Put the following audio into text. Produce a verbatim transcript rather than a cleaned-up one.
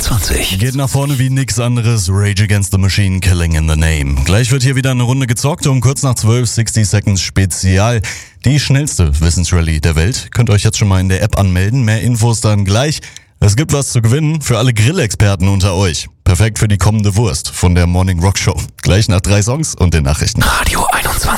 einundzwanzig. Geht nach vorne wie nix anderes. Rage Against the Machine, Killing in the Name. Gleich wird hier wieder eine Runde gezockt um kurz nach zwölf, sechzig Seconds Spezial. Die schnellste Wissensrallye der Welt. Könnt euch jetzt schon mal in der App anmelden. Mehr Infos dann gleich. Es gibt was zu gewinnen für alle Grillexperten unter euch. Perfekt für die kommende Wurst von der Morning Rock Show. Gleich nach drei Songs und den Nachrichten. Radio einundzwanzig.